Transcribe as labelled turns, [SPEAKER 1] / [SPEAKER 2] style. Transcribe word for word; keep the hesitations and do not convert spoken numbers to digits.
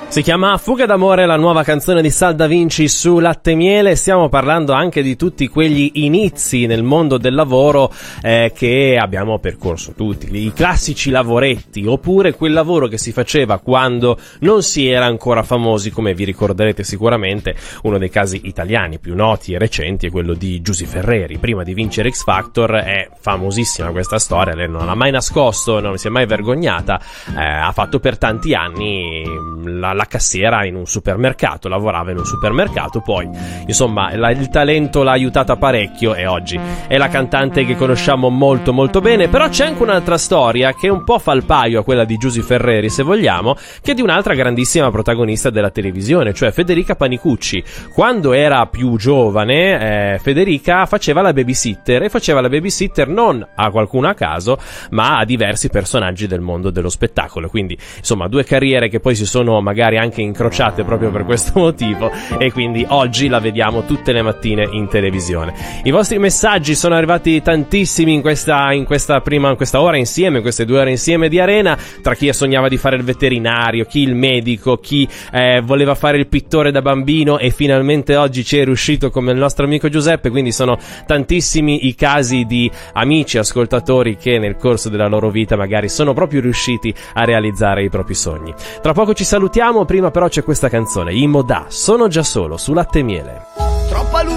[SPEAKER 1] Si chiama Fuga d'amore, la nuova canzone di Sal Da Vinci su Latte e Miele. Stiamo parlando anche di tutti quegli inizi nel mondo del lavoro eh, che abbiamo percorso tutti, i classici lavoretti, oppure quel lavoro che si faceva quando non si era ancora famosi, come vi ricorderete sicuramente. Uno dei casi italiani più noti e recenti è quello di Giusy Ferreri. Prima di vincere X Factor è famosissima questa storia, lei non l'ha mai nascosto, non si è mai vergognata, eh, ha fatto per tanti anni la la cassiera in un supermercato, lavorava in un supermercato, poi insomma la, il talento l'ha aiutata parecchio e oggi è la cantante che conosciamo molto molto bene. Però c'è anche un'altra storia che un po' fa il paio a quella di Giusy Ferreri, se vogliamo, che è di un'altra grandissima protagonista della televisione, cioè Federica Panicucci. Quando era più giovane eh, Federica faceva la babysitter, e faceva la babysitter non a qualcuno a caso, ma a diversi personaggi del mondo dello spettacolo. Quindi insomma due carriere che poi si sono magari anche incrociate proprio per questo motivo, e quindi oggi la vediamo tutte le mattine in televisione. I vostri messaggi sono arrivati tantissimi in questa in questa prima in questa ora insieme, in queste due ore insieme di Arena, tra chi sognava di fare il veterinario, chi il medico, chi eh, voleva fare il pittore da bambino e finalmente oggi ci è riuscito come il nostro amico Giuseppe. Quindi sono tantissimi i casi di amici ascoltatori che nel corso della loro vita magari sono proprio riusciti a realizzare i propri sogni. Tra poco ci salutiamo, prima però c'è questa canzone, i Modà, Sono già solo, su Latte e Miele.